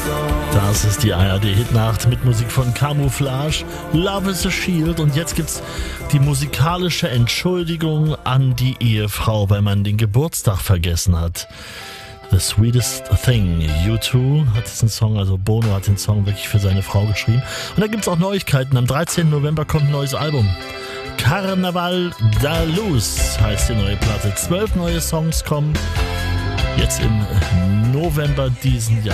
Das ist die ARD-Hitnacht mit Musik von Camouflage, Love is a Shield. Und jetzt gibt's die musikalische Entschuldigung an die Ehefrau, weil man den Geburtstag vergessen hat. The Sweetest Thing. U2 hat diesen Song, also Bono hat den Song wirklich für seine Frau geschrieben. Und da gibt's auch Neuigkeiten. Am 13. November kommt ein neues Album. Carnaval da Luz heißt die neue Platte. 12 neue Songs kommen jetzt im November diesen Jahr.